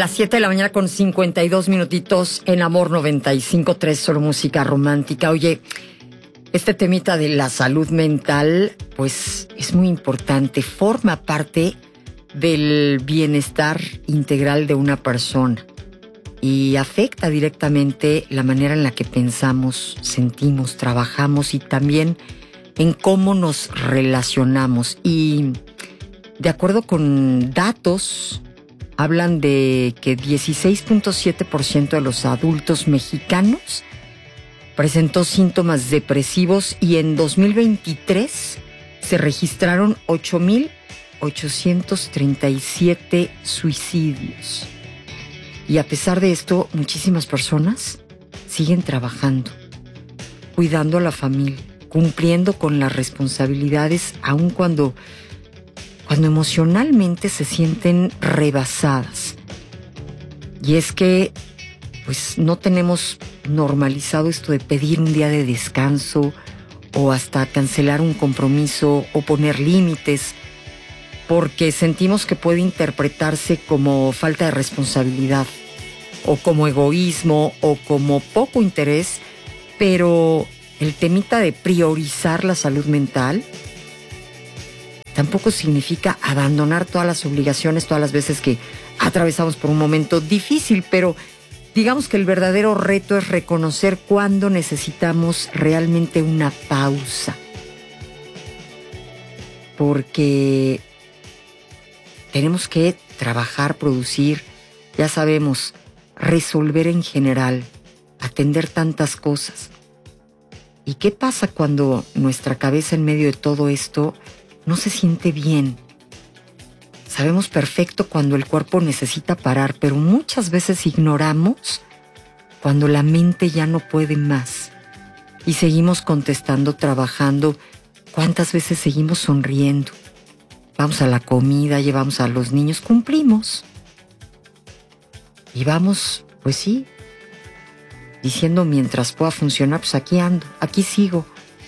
Las 7 de la mañana con 52 minutitos en Amor 95.3, solo música romántica. Oye, este temita de la salud mental, pues es muy importante. Forma parte del bienestar integral de una persona y afecta directamente la manera en la que pensamos, sentimos, trabajamos y también en cómo nos relacionamos. Y de acuerdo con datos, hablan de que 16.7% de los adultos mexicanos presentó síntomas depresivos y en 2023 se registraron 8.837 suicidios. Y a pesar de esto, muchísimas personas siguen trabajando, cuidando a la familia, cumpliendo con las responsabilidades, aun cuando emocionalmente se sienten rebasadas. Y es que, pues, no tenemos normalizado esto de pedir un día de descanso o hasta cancelar un compromiso o poner límites, porque sentimos que puede interpretarse como falta de responsabilidad o como egoísmo o como poco interés, pero el temita de priorizar la salud mental tampoco significa abandonar todas las obligaciones, todas las veces que atravesamos por un momento difícil, pero digamos que el verdadero reto es reconocer cuándo necesitamos realmente una pausa. Porque tenemos que trabajar, producir, ya sabemos, resolver en general, atender tantas cosas. ¿Y qué pasa cuando nuestra cabeza en medio de todo esto no se siente bien? Sabemos perfecto cuando el cuerpo necesita parar, pero muchas veces ignoramos cuando la mente ya no puede más. Y seguimos contestando, trabajando. ¿Cuántas veces seguimos sonriendo? Vamos a la comida, llevamos a los niños, cumplimos. Y vamos, pues sí, diciendo mientras pueda funcionar, pues aquí ando, aquí sigo.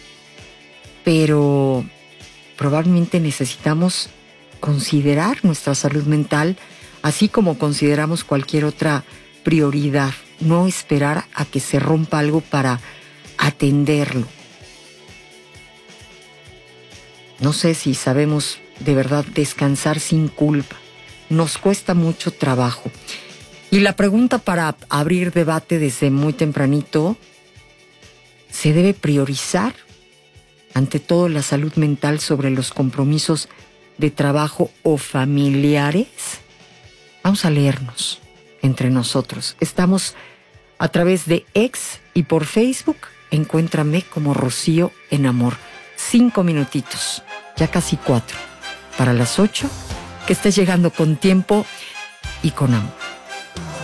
Pero probablemente necesitamos considerar nuestra salud mental, así como consideramos cualquier otra prioridad. No esperar a que se rompa algo para atenderlo. No sé si sabemos de verdad descansar sin culpa. Nos cuesta mucho trabajo. Y la pregunta para abrir debate desde muy tempranito: ¿se debe priorizar ante todo la salud mental sobre los compromisos de trabajo o familiares? Vamos a leernos entre nosotros. Estamos a través de X y por Facebook. Encuéntrame como Rocío en Amor. 5 minutitos, ya casi 4, para las 8, que estés llegando con tiempo y con amor.